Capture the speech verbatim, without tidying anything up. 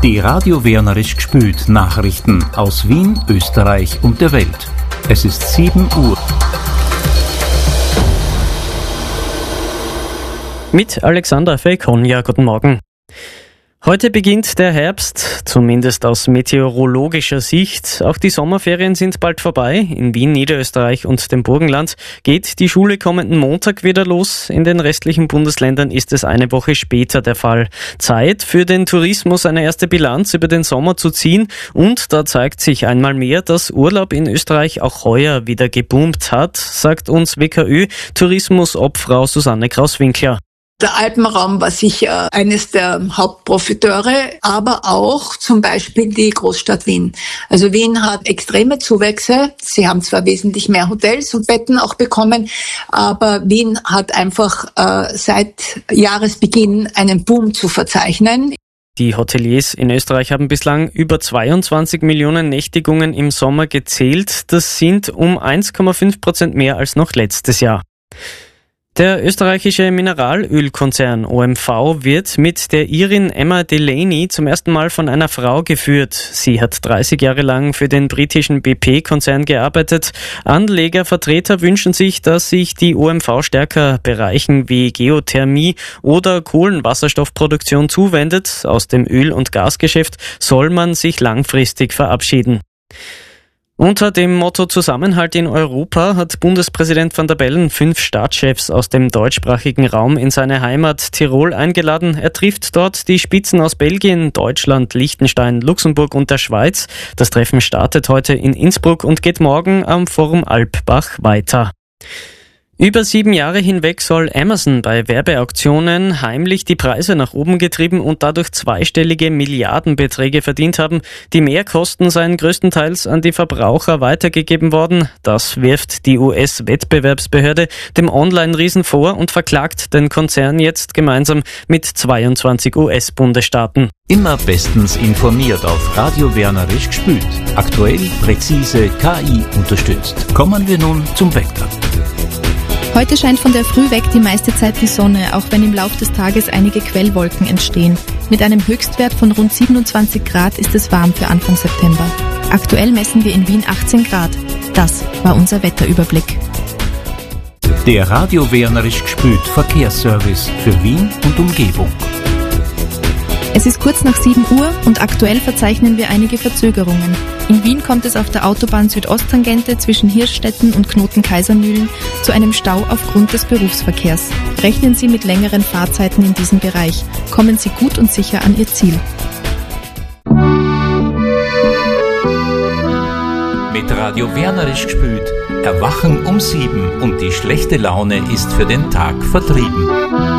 Die Radio Wernerisch gespült Nachrichten aus Wien, Österreich und der Welt. Es ist sieben Uhr. Mit Alexander Fekonja, guten Morgen. Heute beginnt der Herbst, zumindest aus meteorologischer Sicht. Auch die Sommerferien sind bald vorbei. In Wien, Niederösterreich und dem Burgenland geht die Schule kommenden Montag wieder los. In den restlichen Bundesländern ist es eine Woche später der Fall. Zeit für den Tourismus, eine erste Bilanz über den Sommer zu ziehen. Und da zeigt sich einmal mehr, dass Urlaub in Österreich auch heuer wieder geboomt hat, sagt uns W K Ö-Tourismus-Obfrau Susanne Kraus-Winkler. Der Alpenraum war sicher eines der Hauptprofiteure, aber auch zum Beispiel die Großstadt Wien. Also Wien hat extreme Zuwächse. Sie haben zwar wesentlich mehr Hotels und Betten auch bekommen, aber Wien hat einfach äh, seit Jahresbeginn einen Boom zu verzeichnen. Die Hoteliers in Österreich haben bislang über zweiundzwanzig Millionen Nächtigungen im Sommer gezählt. Das sind um eins Komma fünf Prozent mehr als noch letztes Jahr. Der österreichische Mineralölkonzern O M V wird mit der Irin Emma Delaney zum ersten Mal von einer Frau geführt. Sie hat dreißig Jahre lang für den britischen B P-Konzern gearbeitet. Anlegervertreter wünschen sich, dass sich die O M V stärker Bereichen wie Geothermie oder Kohlenwasserstoffproduktion zuwendet. Aus dem Öl- und Gasgeschäft soll man sich langfristig verabschieden. Unter dem Motto Zusammenhalt in Europa hat Bundespräsident Van der Bellen fünf Staatschefs aus dem deutschsprachigen Raum in seine Heimat Tirol eingeladen. Er trifft dort die Spitzen aus Belgien, Deutschland, Liechtenstein, Luxemburg und der Schweiz. Das Treffen startet heute in Innsbruck und geht morgen am Forum Alpbach weiter. Über sieben Jahre hinweg soll Amazon bei Werbeauktionen heimlich die Preise nach oben getrieben und dadurch zweistellige Milliardenbeträge verdient haben. Die Mehrkosten seien größtenteils an die Verbraucher weitergegeben worden. Das wirft die U S-Wettbewerbsbehörde dem Online-Riesen vor und verklagt den Konzern jetzt gemeinsam mit zweiundzwanzig U S-Bundesstaaten. Immer bestens informiert auf Radio Wernerisch gespült. Aktuell, präzise, K I unterstützt. Kommen wir nun zum Wetter. Heute scheint von der Früh weg die meiste Zeit die Sonne, auch wenn im Lauf des Tages einige Quellwolken entstehen. Mit einem Höchstwert von rund siebenundzwanzig Grad ist es warm für Anfang September. Aktuell messen wir in Wien achtzehn Grad. Das war unser Wetterüberblick. Der Radio Wernerisch gespült Verkehrsservice für Wien und Umgebung. Es ist kurz nach sieben Uhr und aktuell verzeichnen wir einige Verzögerungen. In Wien kommt es auf der Autobahn Südosttangente zwischen Hirschstetten und Knoten-Kaisermühlen zu einem Stau aufgrund des Berufsverkehrs. Rechnen Sie mit längeren Fahrzeiten in diesem Bereich. Kommen Sie gut und sicher an Ihr Ziel. Mit Radio Wernerisch gespült. Erwachen um sieben und die schlechte Laune ist für den Tag vertrieben.